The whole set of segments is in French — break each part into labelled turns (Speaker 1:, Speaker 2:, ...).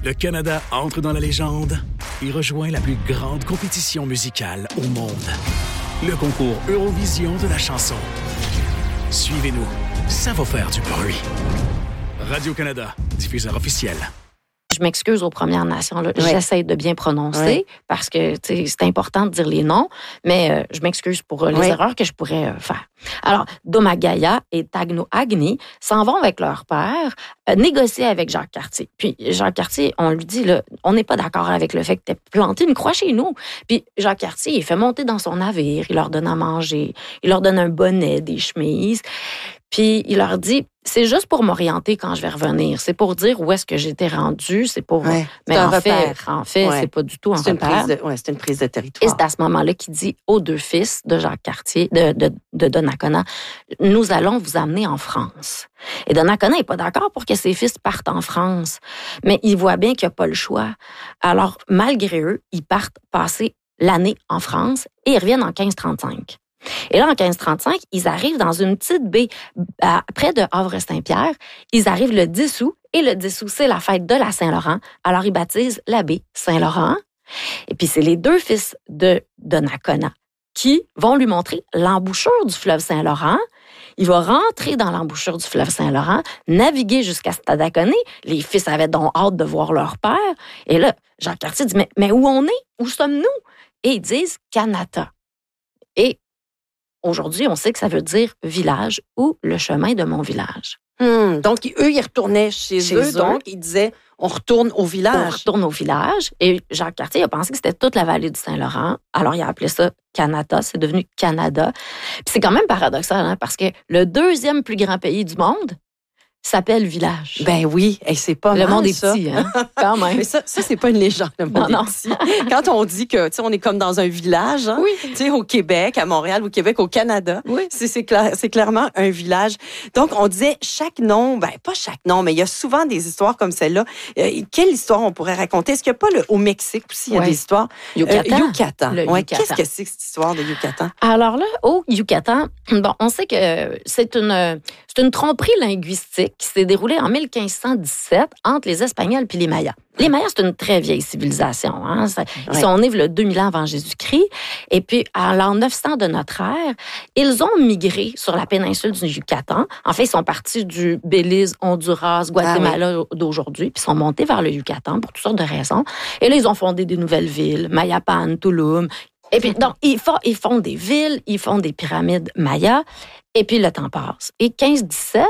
Speaker 1: Le Canada entre dans la légende et rejoint la plus grande compétition musicale au monde. Le concours Eurovision de la chanson. Suivez-nous, ça va faire du bruit. Radio-Canada, diffuseur officiel.
Speaker 2: Je m'excuse aux Premières Nations. Là. Oui. J'essaie de bien prononcer parce que c'est important de dire les noms, mais je m'excuse pour les erreurs que je pourrais faire. Alors, Domagaya et Tagno Agni s'en vont avec leur père négocier avec Jacques Cartier. Puis Jacques Cartier, on lui dit, là, on n'est pas d'accord avec le fait que tu aies planté une croix chez nous. Puis Jacques Cartier, il fait monter dans son navire, il leur donne à manger, il leur donne un bonnet, des chemises. Puis il leur dit, c'est juste pour m'orienter quand je vais revenir. C'est pour dire où est-ce que j'étais rendu. C'est pour.
Speaker 3: Ouais,
Speaker 2: mais
Speaker 3: c'est
Speaker 2: en fait, c'est pas du tout un repère.
Speaker 3: C'est une prise de territoire.
Speaker 2: Et c'est à ce moment-là qu'il dit aux deux fils de Jacques Cartier, de Donnacona, nous allons vous amener en France. Et Donnacona n'est pas d'accord pour que ses fils partent en France, mais il voit bien qu'il n'y a pas le choix. Alors, malgré eux, ils partent passer l'année en France et ils reviennent en 1535. Et là, en 1535, ils arrivent dans une petite baie près de Havre-Saint-Pierre. Ils arrivent le 10 août, et le 10 août, c'est la fête de la Saint-Laurent. Alors, ils baptisent la baie Saint-Laurent. Et puis, c'est les deux fils de Donnacona qui vont lui montrer l'embouchure du fleuve Saint-Laurent. Il va rentrer dans l'embouchure du fleuve Saint-Laurent, naviguer jusqu'à Stadacone. Les fils avaient donc hâte de voir leur père. Et là, Jacques Cartier dit, mais où on est? Où sommes-nous? Et ils disent Kanata. Et aujourd'hui, on sait que ça veut dire village ou le chemin de mon village.
Speaker 3: Donc, eux, ils retournaient chez eux. Donc, ils disaient, on retourne au village.
Speaker 2: On retourne au village. Et Jacques Cartier a pensé que c'était toute la vallée du Saint-Laurent. Alors, il a appelé ça Kanata. C'est devenu Canada. Puis c'est quand même paradoxal, hein, parce que le deuxième plus grand pays du monde s'appelle village.
Speaker 3: Ben oui, et c'est pas
Speaker 2: le
Speaker 3: mal,
Speaker 2: monde est
Speaker 3: ça.
Speaker 2: petit, hein, quand même.
Speaker 3: Mais ça, c'est pas une légende, le monde est petit. Quand on dit que, tu sais, on est comme dans un village, hein, tu sais, au Québec, à Montréal, au Québec, au Canada, c'est clairement un village. Donc, on disait chaque nom, ben pas chaque nom, mais il y a souvent des histoires comme celle-là. Quelle histoire on pourrait raconter? Est-ce qu'il n'y a pas au Mexique aussi, il y a des histoires?
Speaker 2: Yucatan.
Speaker 3: Yucatan. Qu'est-ce que c'est cette histoire de Yucatan?
Speaker 2: Alors là, au Yucatan, bon, on sait que c'est une tromperie linguistique qui s'est déroulée en 1517 entre les Espagnols puis les Mayas. Les Mayas, c'est une très vieille civilisation. Hein? Ils sont nés le 2000 ans avant Jésus-Christ. Et puis, à l'an 900 de notre ère, ils ont migré sur la péninsule du Yucatan. En fait, ils sont partis du Belize, Honduras, Guatemala d'aujourd'hui, puis sont montés vers le Yucatan pour toutes sortes de raisons. Et là, ils ont fondé des nouvelles villes, Mayapan, Tulum. Et puis, donc, ils font des villes, ils font des pyramides mayas. Et puis, le temps passe. Et 1517,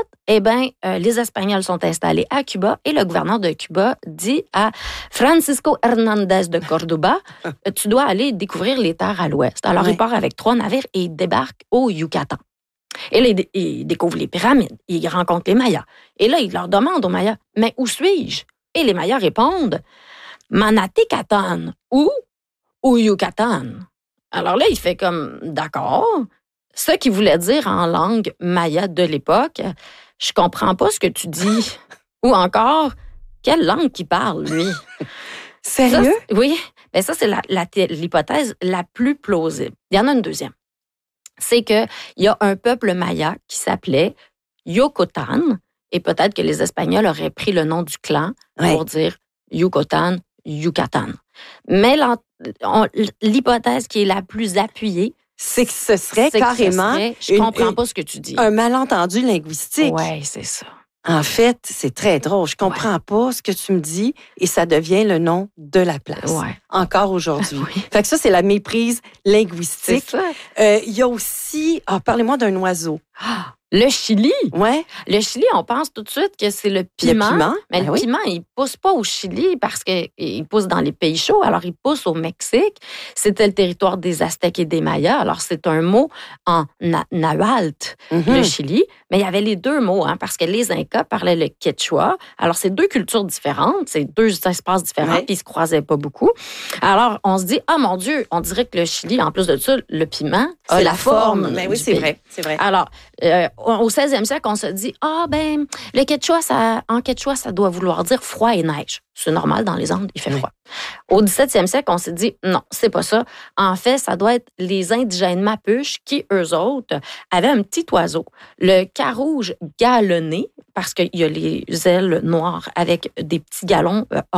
Speaker 2: les Espagnols sont installés à Cuba et le gouverneur de Cuba dit à Francisco Hernández de Córdoba, tu dois aller découvrir les terres à l'ouest. Alors, il part avec 3 navires et il débarque au Yucatan. Et là, il découvre les pyramides, il rencontre les Mayas. Et là, il leur demande aux Mayas, mais où suis-je? Et les Mayas répondent, Manatecatán ou Yucatan. Alors là, il fait comme, d'accord. Ce qu'il voulait dire en langue maya de l'époque, je comprends pas ce que tu dis. Ou encore, quelle langue qu'il parle, lui?
Speaker 3: Sérieux?
Speaker 2: Ça, oui. Ben ça, c'est l'hypothèse la plus plausible. Il y en a une deuxième. C'est qu'il y a un peuple maya qui s'appelait Yocotan, et peut-être que les Espagnols auraient pris le nom du clan pour dire Yucatan, Yucatan. Mais l'hypothèse qui est la plus appuyée,
Speaker 3: c'est que ce serait carrément...
Speaker 2: je comprends pas ce que tu dis.
Speaker 3: Un malentendu linguistique.
Speaker 2: Oui, c'est ça.
Speaker 3: En fait, c'est très drôle. Je comprends pas ce que tu me dis et ça devient le nom de la place. Encore aujourd'hui. Fait que ça, c'est la méprise linguistique.
Speaker 2: C'est ça.
Speaker 3: Il y a aussi... parlez-moi d'un oiseau.
Speaker 2: Le Chili.
Speaker 3: Ouais.
Speaker 2: Le Chili, on pense tout de suite que c'est le piment. Mais le piment, il pousse pas au Chili parce qu'il pousse dans les pays chauds. Alors, il pousse au Mexique. C'était le territoire des Aztèques et des Mayas. Alors, c'est un mot en nahuatl, le Chili. Mais il y avait les deux mots, hein, parce que les Incas parlaient le quechua. Alors, c'est 2 cultures différentes, c'est 2 espaces différents, puis ils se croisaient pas beaucoup. Alors, on se dit, mon Dieu, on dirait que le Chili, en plus de ça, le piment,
Speaker 3: c'est
Speaker 2: la forme.
Speaker 3: Mais oui, c'est vrai.
Speaker 2: Alors, au 16e siècle, on se dit, le quechua, en quechua, ça doit vouloir dire froid et neige. C'est normal, dans les Andes, il fait froid. Au 17e siècle, on s'est dit, non, c'est pas ça. En fait, ça doit être les indigènes Mapuches qui, eux autres, avaient un petit oiseau, le carouge galonné, parce qu'il y a les ailes noires avec des petits galons